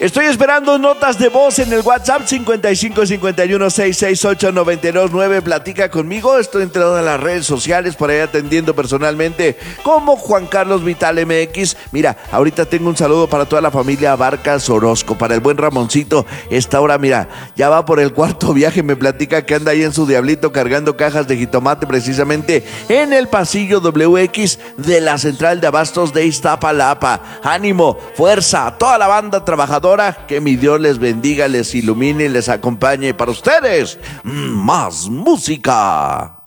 Estoy esperando notas de voz en el WhatsApp 55 51 668 929. Platica conmigo. Estoy entrando en las redes sociales por ahí atendiendo personalmente como Juan Carlos Vital MX. Mira, ahorita tengo un saludo para toda la familia Vargas Orozco, para el buen Ramoncito. Esta hora, mira, ya va por el cuarto viaje. Me platica que anda ahí en su diablito cargando cajas de jitomate precisamente en el pasillo WX de la central de abastos de Iztapalapa. Ánimo, fuerza a toda la banda trabajadora. Que mi Dios les bendiga, les ilumine y les acompañe. Para ustedes, más música.